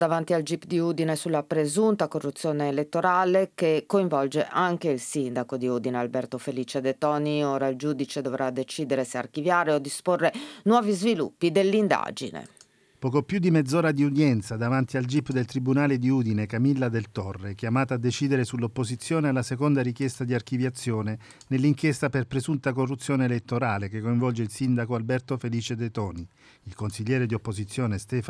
davanti al GIP di Udine sulla presunta corruzione elettorale che coinvolge anche il sindaco di Udine, Alberto Felice De Toni. Ora il giudice dovrà decidere se archiviare o disporre nuovi sviluppi dell'indagine. Poco più di mezz'ora di udienza davanti al GIP del Tribunale di Udine, Camilla Del Torre, chiamata a decidere sull'opposizione alla seconda richiesta di archiviazione nell'inchiesta per presunta corruzione elettorale che coinvolge il sindaco Alberto Felice De Toni. Il consigliere di opposizione Stefano